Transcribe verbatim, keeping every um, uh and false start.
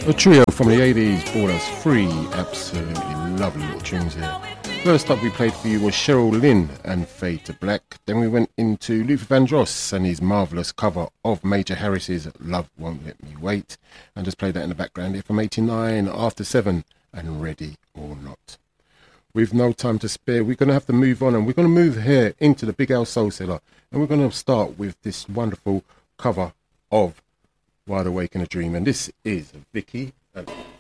A trio from the eighties brought us three absolutely lovely little tunes here. First up we played for you was Cheryl Lynn and Fade to Black. Then we went into Luther Vandross and his marvellous cover of Major Harris's Love Won't Let Me Wait. And just played that in the background here from eighty-nine, After Seven and Ready or Not. With no time to spare, we're going to have to move on, and we're going to move here into the Big Al Soul Cellar. And we're going to start with this wonderful cover of Wide Awake in a Dream. And this is Vicky. Uh,